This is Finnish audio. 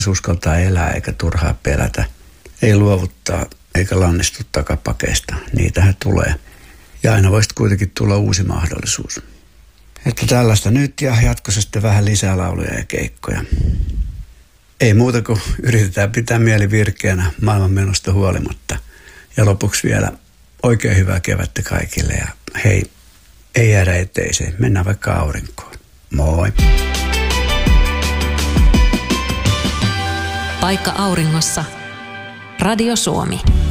Uskaltaa elää eikä turhaa pelätä. Ei luovuttaa eikä lannistu takapakeista. Niitähän tulee. Ja aina voisi kuitenkin tulla uusi mahdollisuus. Että tällaista nyt ja jatkossa sitten vähän lisää lauluja ja keikkoja. Ei muuta kuin yritetään pitää mieli virkeänä maailmanmenosta huolimatta. Ja lopuksi vielä oikein hyvää kevättä kaikille. Ja hei, ei jäädä eteiseen. Mennään vaikka aurinkoon. Moi! Paikka auringossa. Radio Suomi.